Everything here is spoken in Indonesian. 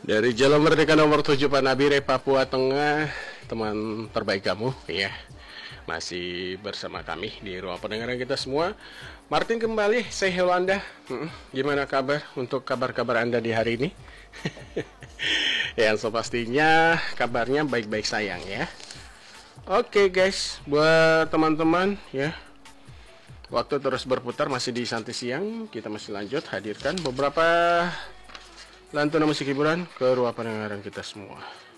Dari Jalan Merdeka nomor 7 Panabire, Papua Tengah, teman terbaik kamu, ya. Masih bersama kami di ruang pendengaran kita semua. Martin kembali, say hello Anda. Gimana kabar untuk kabar-kabar Anda di hari ini? Yang pastinya kabarnya baik-baik sayang ya. Oke guys, buat teman-teman ya. Waktu terus berputar masih di Santai Siang. Kita masih lanjut hadirkan beberapa lantunan musik hiburan ke ruang pendengaran kita semua.